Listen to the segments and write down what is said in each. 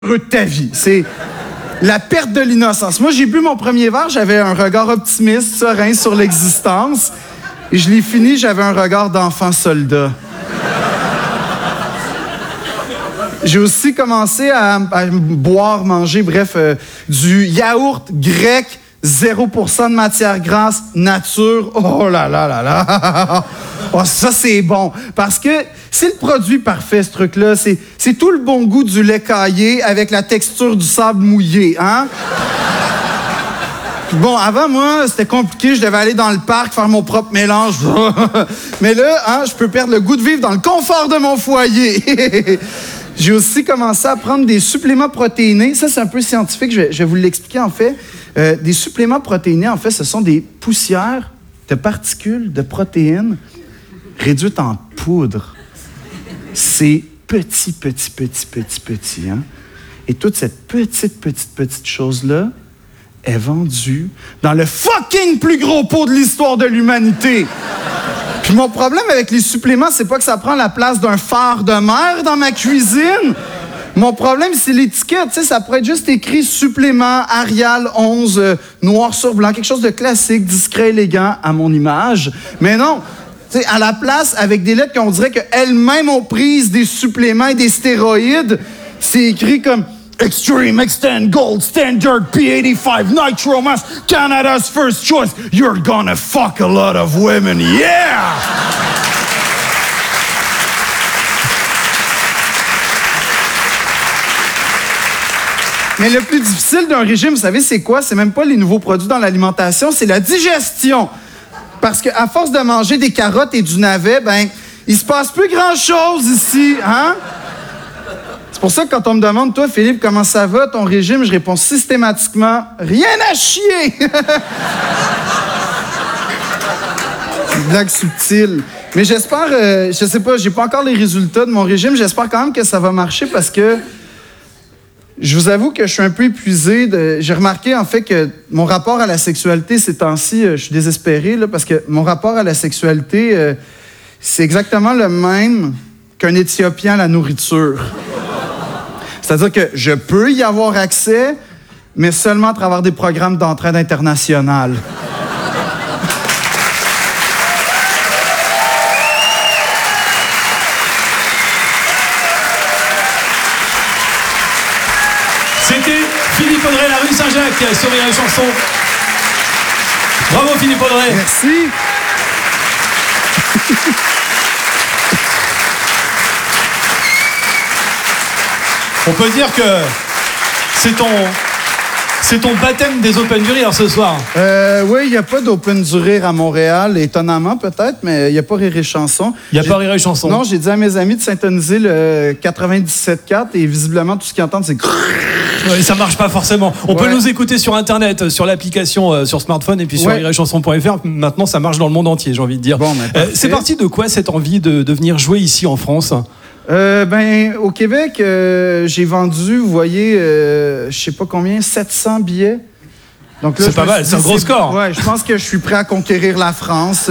de ta vie. C'est la perte de l'innocence. Moi, j'ai bu mon premier verre, j'avais un regard optimiste, serein sur l'existence. Et je l'ai fini, j'avais un regard d'enfant soldat. J'ai aussi commencé à boire, manger, bref, du yaourt grec, 0% de matière grasse, nature. Oh là là là là! Oh, ça, c'est bon. Parce que c'est le produit parfait, ce truc-là. C'est tout le bon goût du lait caillé avec la texture du sable mouillé, hein? Bon, avant, moi, c'était compliqué. Je devais aller dans le parc, faire mon propre mélange. Mais là, hein, je peux perdre le goût de vivre dans le confort de mon foyer. J'ai aussi commencé à prendre des suppléments protéinés. Ça, c'est un peu scientifique. Je vais vous l'expliquer, en fait. Des suppléments protéinés, en fait, ce sont des poussières de particules de protéines réduites en poudre. C'est petit, hein? Et toute cette petite chose-là est vendue dans le fucking plus gros pot de l'histoire de l'humanité. Puis mon problème avec les suppléments, c'est pas que ça prend la place d'un phare de mer dans ma cuisine. Mon problème, c'est l'étiquette. Tu sais, ça pourrait être juste écrit supplément Arial 11, noir sur blanc, quelque chose de classique, discret, élégant, à mon image. Mais non, tu sais, à la place, avec des lettres qu'on dirait qu'elles-mêmes ont pris des suppléments et des stéroïdes, c'est écrit comme Extreme Extend Gold Standard P85 Nitro Mass Canada's first choice. You're gonna fuck a lot of women, yeah! Mais le plus difficile d'un régime, vous savez, c'est quoi? C'est même pas les nouveaux produits dans l'alimentation, c'est la digestion. Parce qu'à force de manger des carottes et du navet, ben, il se passe plus grand-chose ici, hein? C'est pour ça que quand on me demande, toi, Philippe, comment ça va, ton régime, je réponds systématiquement, rien à chier! Une blague subtile. Mais j'espère, je sais pas, j'ai pas encore les résultats de mon régime, j'espère quand même que ça va marcher parce que je vous avoue que je suis un peu épuisé. J'ai remarqué, en fait, que mon rapport à la sexualité, ces temps-ci, je suis désespéré, là, parce que mon rapport à la sexualité, c'est exactement le même qu'un Éthiopien à la nourriture. C'est-à-dire que je peux y avoir accès, mais seulement à travers des programmes d'entraide internationale. C'était Philippe Audrey, la rue Saint-Jacques, sur Rire et Chanson. Bravo Philippe Audrey. Merci. On peut dire que c'est ton baptême des Open du Rire ce soir. Oui, il n'y a pas d'Open du Rire à Montréal, étonnamment peut-être, mais il n'y a pas Rire et Chanson. Il n'y a pas Rire et Chanson. Non, j'ai dit à mes amis de syntoniser le 97.4 et visiblement tout ce qu'ils entendent, c'est... Oui, ça marche pas forcément. On peut nous écouter sur Internet, sur l'application sur smartphone et puis sur rireetchanson.fr. Maintenant, ça marche dans le monde entier, j'ai envie de dire. Bon, c'est parti de quoi cette envie de venir jouer ici en France? Au Québec, j'ai vendu, vous voyez, je sais pas combien, 700 billets. Donc là, c'est pas mal, c'est un gros score. Ouais, je pense que je suis prêt à conquérir la France.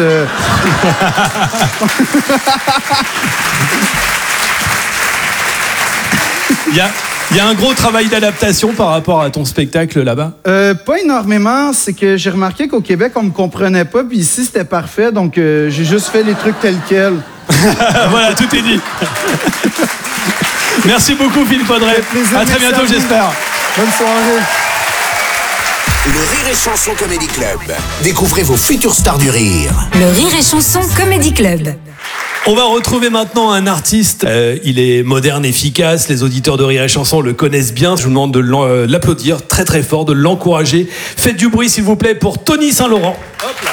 Il y a un gros travail d'adaptation par rapport à ton spectacle là-bas? Pas énormément. C'est que j'ai remarqué qu'au Québec, on me comprenait pas. Puis ici, c'était parfait. Donc, j'ai juste fait les trucs tels quels. Voilà, tout est dit. Merci beaucoup, Philippe Audrey. À très bientôt, j'espère. Bonne soirée. Le Rire et Chanson Comedy Club. Découvrez vos futures stars du rire. Le Rire et Chanson Comedy Club. On va retrouver maintenant un artiste. Il est moderne, efficace. Les auditeurs de Rire et Chanson le connaissent bien. Je vous demande de l'applaudir très très fort, de l'encourager. Faites du bruit, s'il vous plaît, pour Tony Saint-Laurent. Hop là.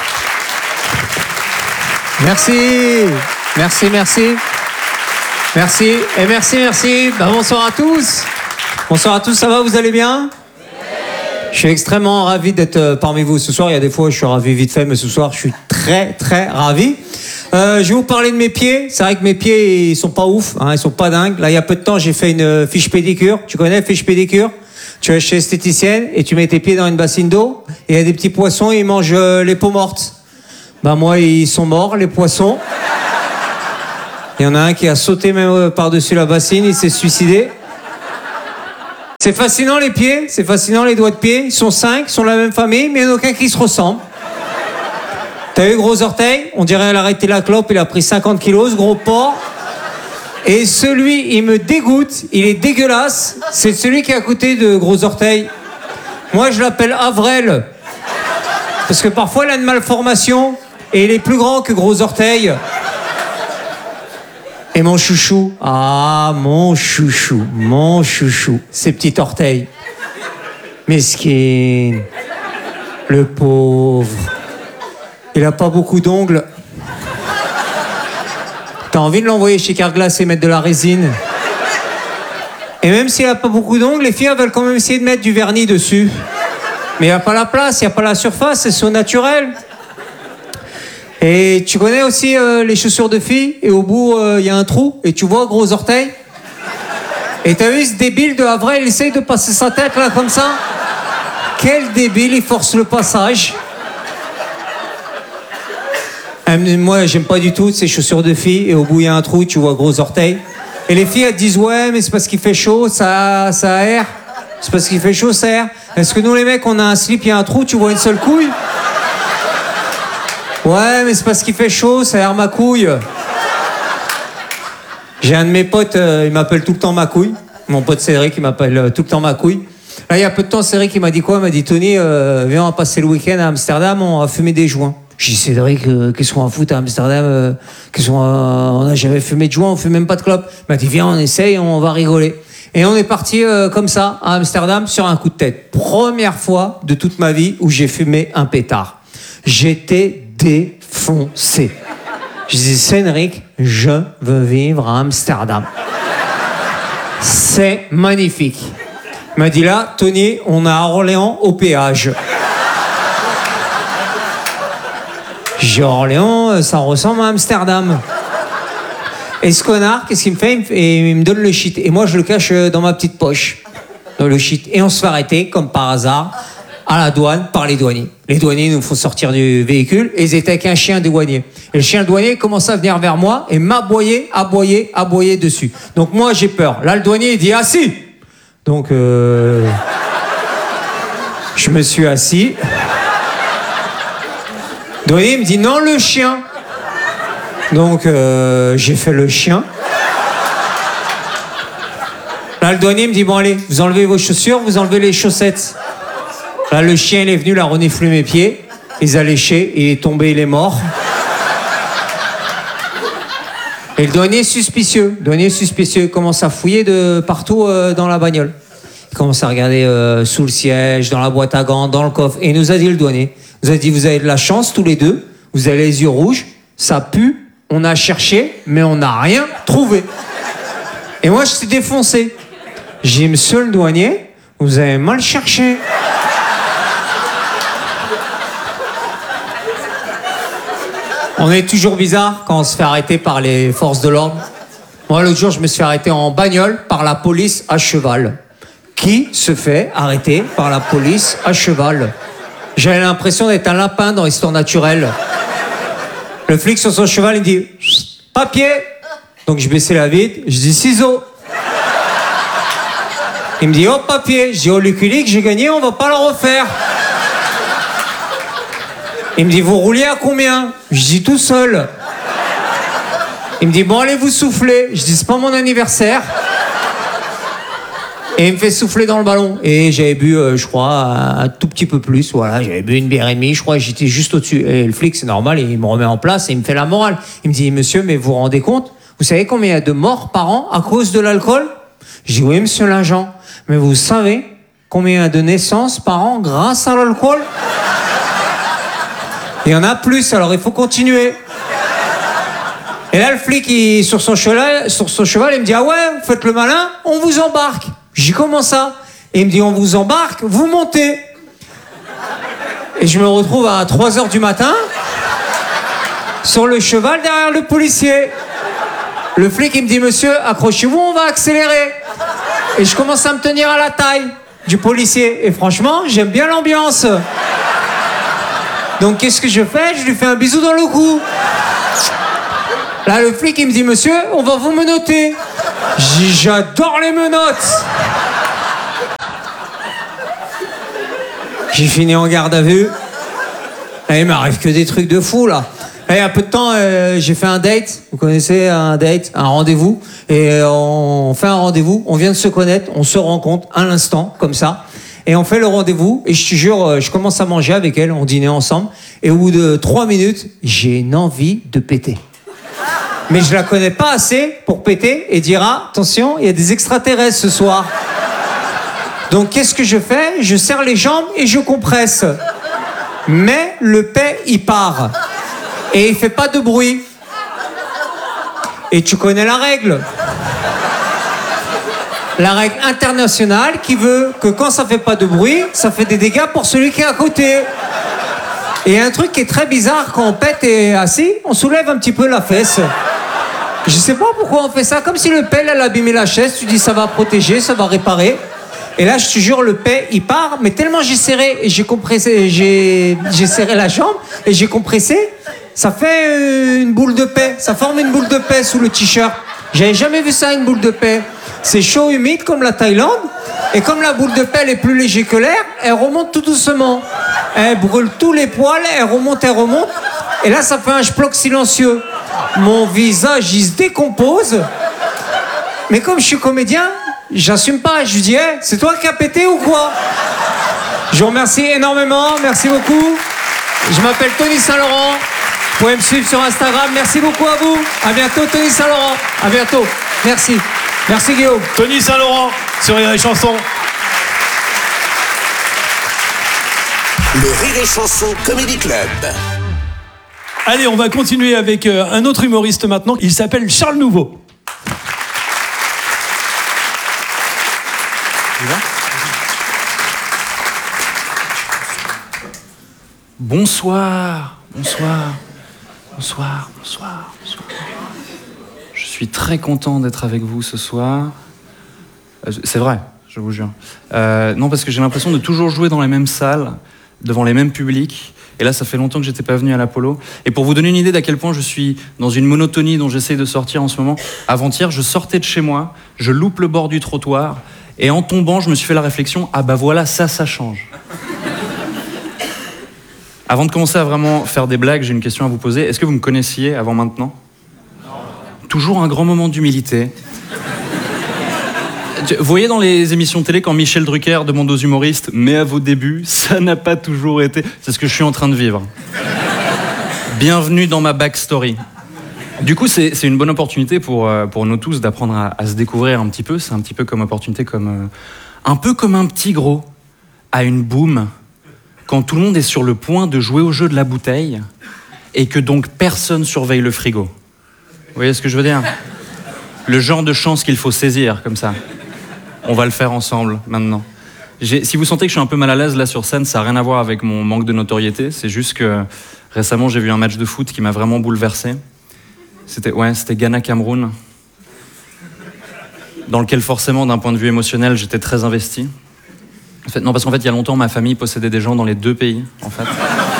Merci. Merci. Merci. Et merci. Bonsoir à tous. Bonsoir à tous, ça va, vous allez bien? Je suis extrêmement ravi d'être parmi vous ce soir. Il y a des fois où je suis ravi vite fait, mais ce soir, je suis très, très ravi. Je vais vous parler de mes pieds. C'est vrai que mes pieds, ils sont pas ouf, hein, ils sont pas dingues. Là, il y a peu de temps, j'ai fait une fiche pédicure. Tu connais fiche pédicure? Tu vas chez l'esthéticienne et tu mets tes pieds dans une bassine d'eau. Et il y a des petits poissons, ils mangent les peaux mortes. Ben moi, ils sont morts, les poissons. Il y en a un qui a sauté même par-dessus la bassine, il s'est suicidé. C'est fascinant les pieds, c'est fascinant les doigts de pied. Ils sont 5, ils sont de la même famille, mais il n'y en a aucun qui se ressemble. T'as vu gros orteil? On dirait elle a arrêté la clope, il a pris 50 kilos, ce gros porc. Et celui, il me dégoûte, il est dégueulasse. C'est celui qui est à côté de gros orteil. Moi, je l'appelle Avrel. Parce que parfois, il a une malformation et il est plus grand que gros orteil. Et mon chouchou, mon chouchou, ses petits orteils. Mesquine, le pauvre. Il a pas beaucoup d'ongles. T'as envie de l'envoyer chez Carglass et mettre de la résine. Et même s'il a pas beaucoup d'ongles, les filles veulent quand même essayer de mettre du vernis dessus. Mais il n'y a pas la place, il n'y a pas la surface, c'est au naturel. Et tu connais aussi les chaussures de filles, et au bout, il y a un trou, et tu vois gros orteil. Et t'as vu ce débile de Avril, il essaye de passer sa tête là comme ça. Quel débile, il force le passage. Moi, j'aime pas du tout ces chaussures de filles, et au bout, il y a un trou, tu vois gros orteil. Et les filles, elles disent, ouais, mais c'est parce qu'il fait chaud, ça aère. C'est parce qu'il fait chaud, ça aère. Est-ce que nous, les mecs, on a un slip, il y a un trou, tu vois une seule couille? Ouais, mais c'est parce qu'il fait chaud, ça aère ma couille. J'ai un de mes potes, il m'appelle tout le temps ma couille. Mon pote Cédric, il m'appelle tout le temps ma couille. Là, il y a peu de temps, Cédric, il m'a dit quoi? Il m'a dit, Tony, viens, on va passer le week-end à Amsterdam, on va fumer des joints. J'ai dit, Cédric, qu'est-ce qu'on va foutre à Amsterdam? On n'a jamais fumé de joints, on fume même pas de clope. Il m'a dit, viens, on essaye, on va rigoler. Et on est parti comme ça, à Amsterdam, sur un coup de tête. Première fois de toute ma vie où j'ai fumé un pétard. J'étais défoncé. Je dis, Cédric, je veux vivre à Amsterdam. C'est magnifique. Il m'a dit là, Tony, on est à Orléans au péage. J'ai Orléans, ça ressemble à Amsterdam. Et ce connard, qu'est-ce qu'il me fait? Il me donne le shit. Et moi, je le cache dans ma petite poche. Dans le shit. Et on se fait arrêter, comme par hasard, à la douane, par les douaniers. Les douaniers nous font sortir du véhicule et ils étaient avec un chien douanier. Et le chien douanier commence à venir vers moi et m'aboyer, aboyer dessus. Donc moi, j'ai peur. Là, le douanier, il dit, assis. Donc, je me suis assis. Le douanier me dit, non, le chien. Donc, j'ai fait le chien. Là, le douanier me dit, bon, allez, vous enlevez vos chaussures, vous enlevez les chaussettes. Là, le chien, il est venu, il a reniflé mes pieds. Il les a léchés, il est tombé, il est mort. Et le douanier suspicieux. Le douanier suspicieux commence à fouiller de partout dans la bagnole. Il commence à regarder sous le siège, dans la boîte à gants, dans le coffre. Et il nous a dit, le douanier, il nous a dit, vous avez de la chance tous les deux, vous avez les yeux rouges, ça pue, on a cherché, mais on n'a rien trouvé. Et moi, je suis défoncé. J'ai dit, monsieur le douanier, vous avez mal cherché. On est toujours bizarre quand on se fait arrêter par les forces de l'ordre. Moi, l'autre jour, je me suis fait arrêter en bagnole par la police à cheval. Qui se fait arrêter par la police à cheval? J'avais l'impression d'être un lapin dans Histoire naturelle. Le flic sur son cheval, il dit « Papier !» Donc je baissais la vitre, je dis « Ciseaux !» Il me dit « Oh, papier !» Je dis « Oh, Lucky Luke, j'ai gagné, on va pas le refaire !» Il me dit, vous rouliez à combien? Je dis, tout seul. Il me dit, bon, allez vous souffler. Je dis, c'est pas mon anniversaire. Et il me fait souffler dans le ballon. Et j'avais bu, je crois, un tout petit peu plus. Voilà, j'avais bu une bière et demie. Je crois que j'étais juste au-dessus. Et le flic, c'est normal, il me remet en place et il me fait la morale. Il me dit, monsieur, mais vous vous rendez compte? Vous savez combien il y a de morts par an à cause de l'alcool? Je dis, oui, monsieur l'agent. Mais vous savez combien il y a de naissances par an grâce à l'alcool? Il y en a plus, alors il faut continuer. Et là, le flic, sur son cheval, il me dit, ah ouais, vous faites le malin, on vous embarque. J'y comment ça? Et il me dit, on vous embarque, vous montez. Et je me retrouve à 3h du matin, sur le cheval derrière le policier. Le flic, il me dit, monsieur, accrochez-vous, on va accélérer. Et je commence à me tenir à la taille du policier. Et franchement, j'aime bien l'ambiance. Donc qu'est-ce que je fais? Je lui fais un bisou dans le cou. Là, le flic, il me dit, monsieur, on va vous menotter. J'ai dit, j'adore les menottes. J'ai fini en garde à vue. Et il m'arrive que des trucs de fou, là. Et il y a peu de temps, j'ai fait un date. Vous connaissez un date, un rendez-vous. Et on fait un rendez-vous, on vient de se connaître, on se rencontre à l'instant, comme ça. Et on fait le rendez-vous. Et je te jure, je commence à manger avec elle, on dînait ensemble. Et au bout de 3 minutes, j'ai une envie de péter. Mais je la connais pas assez pour péter et dire, ah, attention, il y a des extraterrestres ce soir. Donc qu'est-ce que je fais? Je serre les jambes et je compresse. Mais le paix, il part. Et il fait pas de bruit. Et tu connais la règle. La règle internationale qui veut que quand ça fait pas de bruit, ça fait des dégâts pour celui qui est à côté. Et il y a un truc qui est très bizarre, quand on pète et assis, on soulève un petit peu la fesse. Je sais pas pourquoi on fait ça, comme si le pelle elle abîmait la chaise, tu dis ça va protéger, ça va réparer. Et là, je te jure, le paix, il part, mais tellement j'ai serré et j'ai compressé, j'ai serré la jambe et j'ai compressé, ça fait une boule de paix, ça forme une boule de paix sous le t-shirt. J'avais jamais vu ça, une boule de paix. C'est chaud, humide, comme la Thaïlande, et comme la boule de paix elle est plus légère que l'air, elle remonte tout doucement. Elle brûle tous les poils, elle remonte, et là, ça fait un schplock silencieux. Mon visage, il se décompose, mais comme je suis comédien, j'assume pas, je lui dis, hey, c'est toi qui as pété ou quoi? Je vous remercie énormément, merci beaucoup. Je m'appelle Tony Saint-Laurent. Vous pouvez me suivre sur Instagram. Merci beaucoup à vous. À bientôt, Tony Saint-Laurent. À bientôt. Merci. Merci, Guillaume. Tony Saint-Laurent sur Rire et Chanson. Le Rire et Chanson Comedy Club. Allez, on va continuer avec un autre humoriste maintenant. Il s'appelle Charles Nouveau. Bonsoir. Je suis très content d'être avec vous ce soir. C'est vrai, je vous jure. Non, parce que j'ai l'impression de toujours jouer dans les mêmes salles, devant les mêmes publics. Et là, ça fait longtemps que j'étais pas venu à l'Apollo. Et pour vous donner une idée d'à quel point je suis dans une monotonie dont j'essaye de sortir en ce moment, avant-hier, je sortais de chez moi, je loupe le bord du trottoir, et en tombant, je me suis fait la réflexion, ah bah voilà, ça change. Avant de commencer à vraiment faire des blagues, j'ai une question à vous poser. Est-ce que vous me connaissiez avant maintenant? Non. Toujours un grand moment d'humilité. Vous voyez dans les émissions de télé quand Michel Drucker demande aux humoristes « Mais à vos débuts, ça n'a pas toujours été... » C'est ce que je suis en train de vivre. Bienvenue dans ma backstory. Du coup, c'est une bonne opportunité pour nous tous d'apprendre à se découvrir un petit peu. C'est un petit peu comme opportunité, un peu comme un petit gros à une boum, quand tout le monde est sur le point de jouer au jeu de la bouteille et que donc personne surveille le frigo. Vous voyez ce que je veux dire? Le genre de chance qu'il faut saisir, comme ça. On va le faire ensemble, maintenant. Si vous sentez que je suis un peu mal à l'aise là sur scène, ça n'a rien à voir avec mon manque de notoriété. C'est juste que récemment, j'ai vu un match de foot qui m'a vraiment bouleversé. C'était Ghana-Cameroun, dans lequel forcément, d'un point de vue émotionnel, j'étais très investi. Non, parce qu'en fait, il y a longtemps, ma famille possédait des gens dans les deux pays, en fait.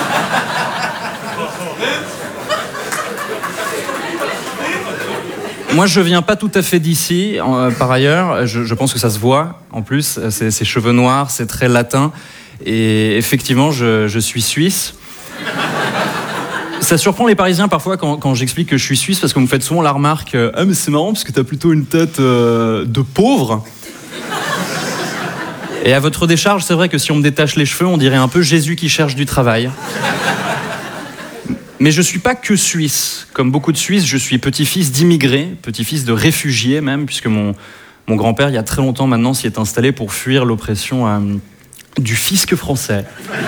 Moi, je viens pas tout à fait d'ici, par ailleurs. Je pense que ça se voit, en plus. Ces cheveux noirs, c'est très latin. Et effectivement, je suis suisse. Ça surprend les Parisiens, parfois, quand j'explique que je suis suisse, parce qu'on me fait souvent la remarque « Ah, mais c'est marrant, parce que t'as plutôt une tête de pauvre ». Et à votre décharge, c'est vrai que si on me détache les cheveux, on dirait un peu Jésus qui cherche du travail. Mais je suis pas que suisse. Comme beaucoup de Suisses, je suis petit-fils d'immigrés, petit-fils de réfugiés même, puisque mon grand-père, il y a très longtemps maintenant, s'y est installé pour fuir l'oppression du fisc français.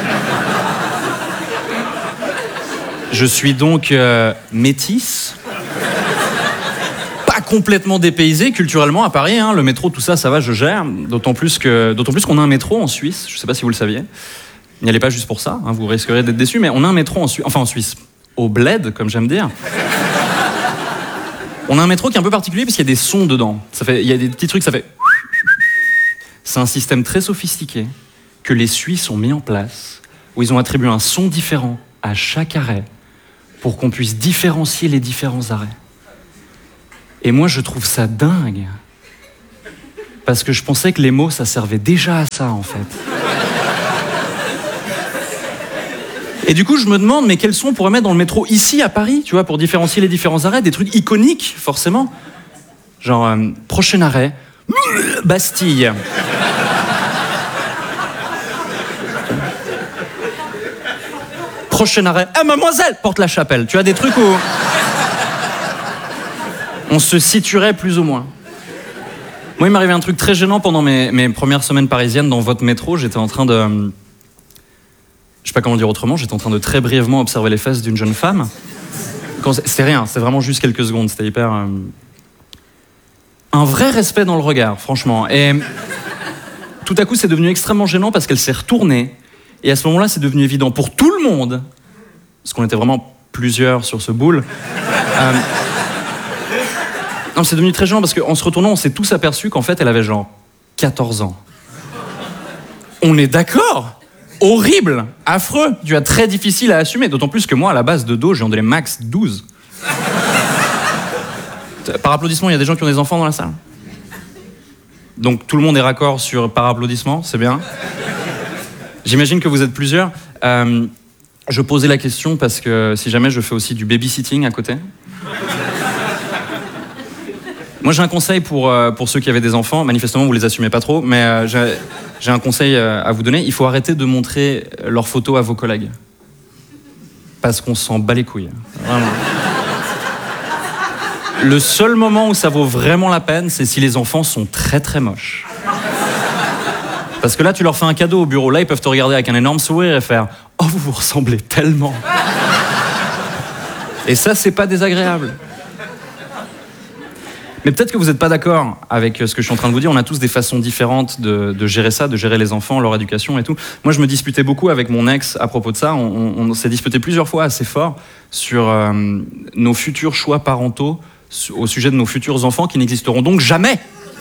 Je suis donc métisse. Complètement dépaysé culturellement à Paris, hein. Le métro, tout ça, ça va, je gère. D'autant plus qu'on a un métro en Suisse. Je sais pas si vous le saviez. N'y allez pas juste pour ça, hein, vous risquerez d'être déçus, mais on a un métro en Suisse, au bled, comme j'aime dire. On a un métro qui est un peu particulier parce qu'il y a des sons dedans. Il y a des petits trucs, ça fait. C'est un système très sophistiqué que les Suisses ont mis en place, où ils ont attribué un son différent à chaque arrêt pour qu'on puisse différencier les différents arrêts. Et moi, je trouve ça dingue. Parce que je pensais que les mots, ça servait déjà à ça, en fait. Et du coup, je me demande, mais quels sons on pourrait mettre dans le métro ici, à Paris, tu vois, pour différencier les différents arrêts, des trucs iconiques, forcément. Genre, prochain arrêt, Bastille. Prochain arrêt, mademoiselle, Porte-la-Chapelle. Tu as des trucs où on se situerait plus ou moins. Moi, il m'arrivait un truc très gênant pendant mes premières semaines parisiennes dans votre métro. J'étais en train de... Je sais pas comment le dire autrement, j'étais en train de très brièvement observer les fesses d'une jeune femme. C'est rien, c'est vraiment juste quelques secondes, c'était hyper... Un vrai respect dans le regard, franchement. Et tout à coup, c'est devenu extrêmement gênant parce qu'elle s'est retournée. Et à ce moment-là, c'est devenu évident pour tout le monde, parce qu'on était vraiment plusieurs sur ce boule. Non, c'est devenu très gênant parce qu'en se retournant, on s'est tous aperçus qu'en fait, elle avait genre 14 ans. On est d'accord ? Horrible, affreux, tu vois, très difficile à assumer. D'autant plus que moi, à la base de dos, j'en donnais max 12. Par applaudissement, il y a des gens qui ont des enfants dans la salle. Donc tout le monde est raccord sur par applaudissement, c'est bien. J'imagine que vous êtes plusieurs. Je posais la question parce que si jamais je fais aussi du babysitting à côté. Moi, j'ai un conseil pour ceux qui avaient des enfants. Manifestement, vous les assumez pas trop, mais j'ai un conseil à vous donner. Il faut arrêter de montrer leurs photos à vos collègues. Parce qu'on s'en bat les couilles. Vraiment. Le seul moment où ça vaut vraiment la peine, c'est si les enfants sont très très moches. Parce que là, tu leur fais un cadeau au bureau. Là, ils peuvent te regarder avec un énorme sourire et faire « Oh, vous vous ressemblez tellement !» Et ça, c'est pas désagréable. Mais peut-être que vous n'êtes pas d'accord avec ce que je suis en train de vous dire. On a tous des façons différentes de gérer ça, de gérer les enfants, leur éducation et tout. Moi, je me disputais beaucoup avec mon ex à propos de ça. On s'est disputé plusieurs fois assez fort sur nos futurs choix parentaux au sujet de nos futurs enfants qui n'existeront donc jamais.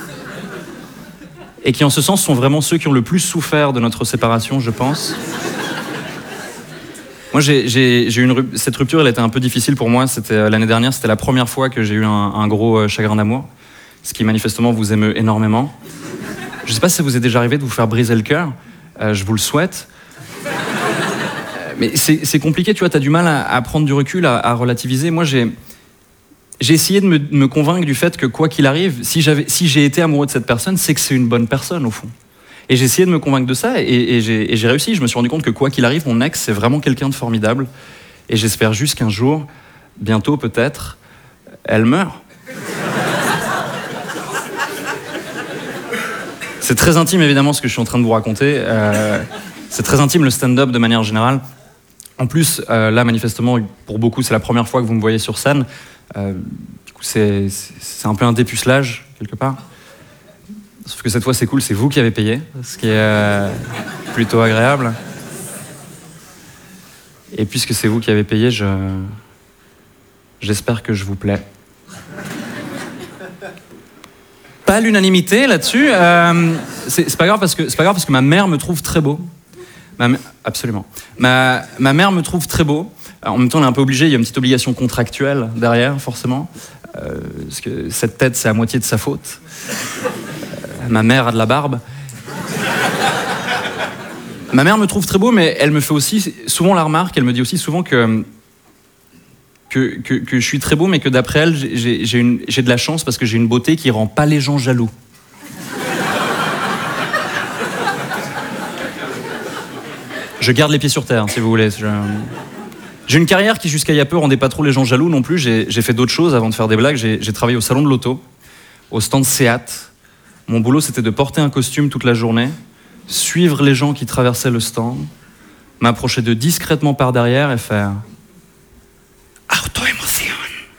Et qui, en ce sens, sont vraiment ceux qui ont le plus souffert de notre séparation, je pense. Moi, cette rupture, elle était un peu difficile pour moi. C'était l'année dernière, c'était la première fois que j'ai eu un gros chagrin d'amour, ce qui manifestement vous émeut énormément. Je ne sais pas si ça vous est déjà arrivé de vous faire briser le cœur. Je vous le souhaite. Mais c'est compliqué, tu vois. T'as du mal à prendre du recul, à relativiser. Moi, j'ai essayé de me convaincre du fait que quoi qu'il arrive, si j'ai été amoureux de cette personne, c'est que c'est une bonne personne au fond. Et j'ai essayé de me convaincre de ça et j'ai réussi. Je me suis rendu compte que quoi qu'il arrive, mon ex, c'est vraiment quelqu'un de formidable. Et j'espère juste qu'un jour, bientôt peut-être, elle meurt. C'est très intime évidemment ce que je suis en train de vous raconter. C'est très intime le stand-up de manière générale. En plus, là manifestement, pour beaucoup, c'est la première fois que vous me voyez sur scène. Du coup, c'est un peu un dépucelage, quelque part. Sauf que cette fois, c'est cool, c'est vous qui avez payé, ce qui est plutôt agréable. Et puisque c'est vous qui avez payé, j'espère que je vous plais. Pas l'unanimité là-dessus. C'est pas grave parce que ma mère me trouve très beau. Absolument. Ma mère me trouve très beau. En même temps, on est un peu obligé, il y a une petite obligation contractuelle derrière, forcément. Parce que cette tête, c'est à moitié de sa faute. Ma mère a de la barbe. Ma mère me trouve très beau, mais elle me fait aussi souvent la remarque, elle me dit aussi souvent que je suis très beau, mais que d'après elle, j'ai de la chance parce que j'ai une beauté qui rend pas les gens jaloux. Je garde les pieds sur terre, si vous voulez. J'ai une carrière qui, jusqu'à il y a peu, rendait pas trop les gens jaloux non plus. J'ai fait d'autres choses avant de faire des blagues. J'ai travaillé au salon de l'auto, au stand Seat. Mon boulot, c'était de porter un costume toute la journée, suivre les gens qui traversaient le stand, m'approcher d'eux discrètement par derrière et faire « Auto-émotion ».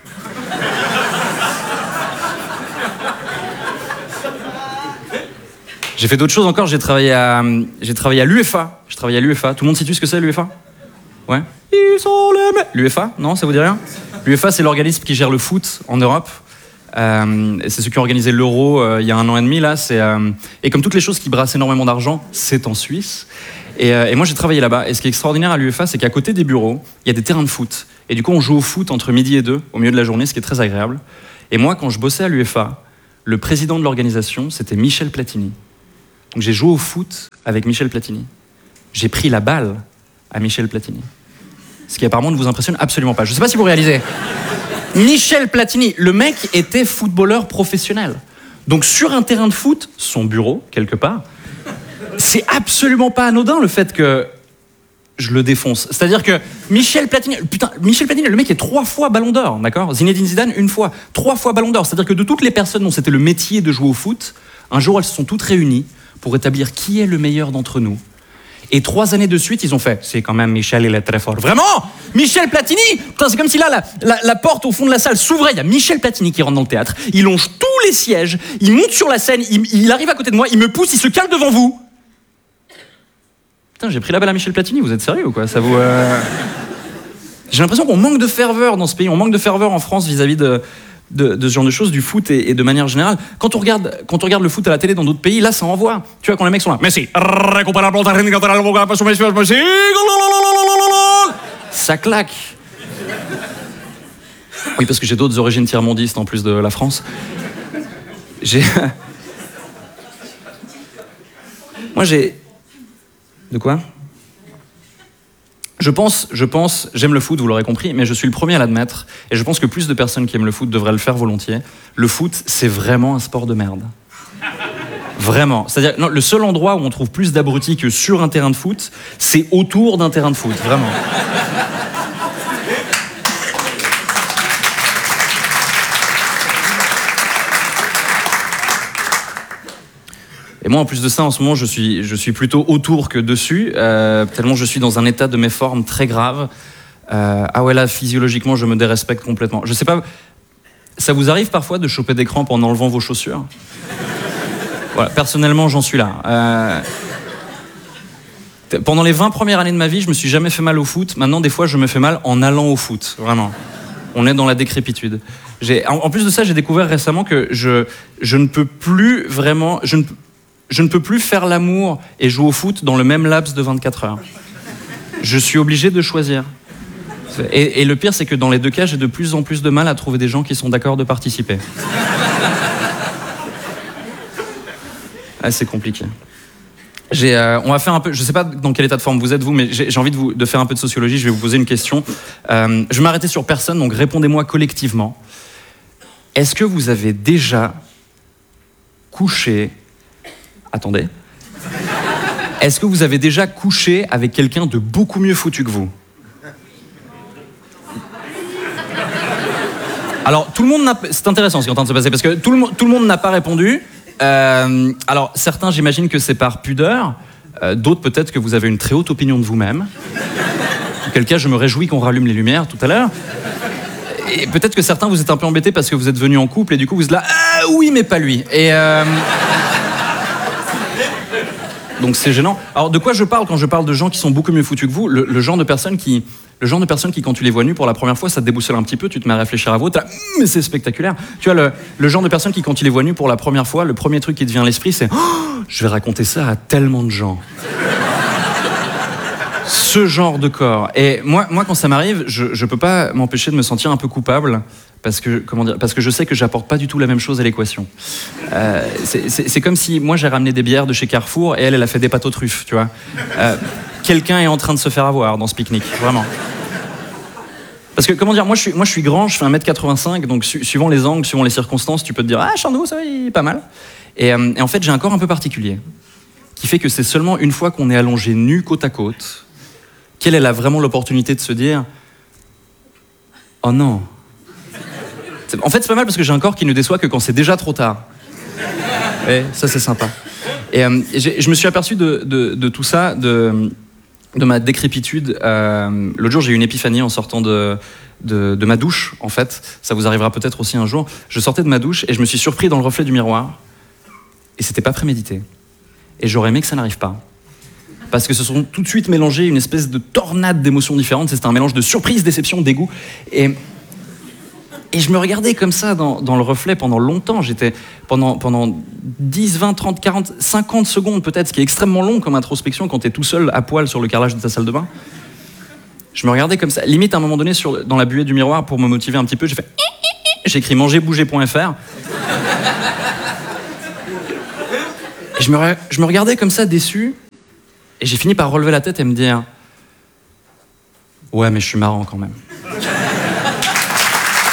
J'ai fait d'autres choses encore. J'ai travaillé à l'UEFA. J'ai travaillé à l'UEFA. Tout le monde situe ce que c'est, l'UEFA ? Ouais. Ils sont les l'UEFA ? Non, ça vous dit rien ? L'UEFA, c'est l'organisme qui gère le foot en Europe. C'est ceux qui ont organisé l'Euro il y a 1 an et demi là. Et comme toutes les choses qui brassent énormément d'argent, c'est en Suisse. Et moi j'ai travaillé là-bas. Et ce qui est extraordinaire à l'UEFA, c'est qu'à côté des bureaux, il y a des terrains de foot. Et du coup, on joue au foot entre midi et 2 au milieu de la journée, ce qui est très agréable. Et moi, quand je bossais à l'UEFA, le président de l'organisation, c'était Michel Platini. Donc j'ai joué au foot avec Michel Platini. J'ai pris la balle à Michel Platini. Ce qui apparemment ne vous impressionne absolument pas. Je sais pas si vous réalisez. Michel Platini, le mec était footballeur professionnel. Donc sur un terrain de foot, son bureau, quelque part, c'est absolument pas anodin le fait que je le défonce. C'est-à-dire que Michel Platini, le mec est 3 fois Ballon d'Or, d'accord ? Zinedine Zidane, 1 fois. 3 fois Ballon d'Or. C'est-à-dire que de toutes les personnes dont c'était le métier de jouer au foot, un jour elles se sont toutes réunies pour établir qui est le meilleur d'entre nous. Et 3 années de suite, ils ont fait « C'est quand même Michel, il est très fort. » Vraiment ? Michel Platini ? Putain, c'est comme si là, la porte au fond de la salle s'ouvrait. Il y a Michel Platini qui rentre dans le théâtre. Il longe tous les sièges. Il monte sur la scène. Il arrive à côté de moi. Il me pousse. Il se cale devant vous. Putain, j'ai pris la balle à Michel Platini. Vous êtes sérieux ou quoi ? Ça vous... J'ai l'impression qu'on manque de ferveur dans ce pays. On manque de ferveur en France vis-à-vis de ce genre de choses, du foot et de manière générale. Quand on regarde le foot à la télé dans d'autres pays, là, ça envoie. Tu vois, quand les mecs sont là, Messi, ça claque. Oui, parce que j'ai d'autres origines tiers-mondistes en plus de la France. Moi, j'ai... De quoi ? Je pense, j'aime le foot, vous l'aurez compris, mais je suis le premier à l'admettre, et je pense que plus de personnes qui aiment le foot devraient le faire volontiers. Le foot, c'est vraiment un sport de merde. Vraiment. C'est-à-dire, non, le seul endroit où on trouve plus d'abrutis que sur un terrain de foot, c'est autour d'un terrain de foot, vraiment. Et moi, en plus de ça, en ce moment, je suis plutôt autour que dessus, tellement je suis dans un état de méforme très grave. Ah ouais, là, physiologiquement, je me dérespecte complètement. Je sais pas, ça vous arrive parfois de choper des crampes en enlevant vos chaussures ? Voilà, personnellement, j'en suis là. Pendant les 20 premières années de ma vie, je me suis jamais fait mal au foot. Maintenant, des fois, je me fais mal en allant au foot, vraiment. On est dans la décrépitude. En plus de ça, j'ai découvert récemment que je ne peux plus vraiment... Je ne peux plus faire l'amour et jouer au foot dans le même laps de 24 heures. Je suis obligé de choisir. Et le pire, c'est que dans les 2 cas, j'ai de plus en plus de mal à trouver des gens qui sont d'accord de participer. Ah, c'est compliqué. On va faire un peu... Je ne sais pas dans quel état de forme vous êtes, vous, mais j'ai envie de faire un peu de sociologie. Je vais vous poser une question. Je vais m'arrêter sur personne, donc répondez-moi collectivement. Est-ce que vous avez déjà couché... Attendez. Est-ce que vous avez déjà couché avec quelqu'un de beaucoup mieux foutu que vous ? Alors, tout le monde n'a... C'est intéressant ce qui est en train de se passer, parce que tout le monde n'a pas répondu. Alors, certains, j'imagine que c'est par pudeur. D'autres, peut-être que vous avez une très haute opinion de vous-même. Auquel cas, je me réjouis qu'on rallume les lumières tout à l'heure. Et peut-être que certains, vous êtes un peu embêtés parce que vous êtes venus en couple, et du coup, vous êtes là... Ah oui, mais pas lui. Et... Donc c'est gênant. Alors de quoi je parle quand je parle de gens qui sont beaucoup mieux foutus que vous ? Le genre de personnes qui, quand tu les vois nus pour la première fois, ça te déboussole un petit peu, tu te mets à réfléchir à vous, t'as mais c'est spectaculaire. Tu vois, le genre de personnes qui, quand tu les vois nus pour la première fois, le premier truc qui te vient à l'esprit, c'est je vais raconter ça à tellement de gens. Ce genre de corps. Et moi quand ça m'arrive, je peux pas m'empêcher de me sentir un peu coupable. Parce que je sais que j'apporte pas du tout la même chose à l'équation. C'est comme si moi j'ai ramené des bières de chez Carrefour et elle a fait des pâtes aux truffes, tu vois. Quelqu'un est en train de se faire avoir dans ce pique-nique, vraiment. Parce que moi je suis grand, je fais 1m85, donc suivant les angles, suivant les circonstances, tu peux te dire ah Charnot, ça va, il est pas mal. Et en fait j'ai un corps un peu particulier, qui fait que c'est seulement une fois qu'on est allongé nu côte à côte, qu'elle a vraiment l'opportunité de se dire oh non. En fait, c'est pas mal parce que j'ai un corps qui ne déçoit que quand c'est déjà trop tard. Et ça, c'est sympa. Et je me suis aperçu de tout ça, de ma décrépitude. L'autre jour, j'ai eu une épiphanie en sortant de ma douche, en fait. Ça vous arrivera peut-être aussi un jour. Je sortais de ma douche et je me suis surpris dans le reflet du miroir. Et c'était pas prémédité. Et j'aurais aimé que ça n'arrive pas. Parce que se sont tout de suite mélangées une espèce de tornade d'émotions différentes. C'était un mélange de surprise, déception, dégoût. Et je me regardais comme ça dans le reflet pendant longtemps. J'étais pendant 10, 20, 30, 40, 50 secondes peut-être, ce qui est extrêmement long comme introspection quand t'es tout seul à poil sur le carrelage de ta salle de bain. Je me regardais comme ça. Limite, à un moment donné, dans la buée du miroir, pour me motiver un petit peu, j'ai écrit mangerbouger.fr. Et je me regardais comme ça, déçu. Et j'ai fini par relever la tête et me dire Ouais, mais je suis marrant quand même.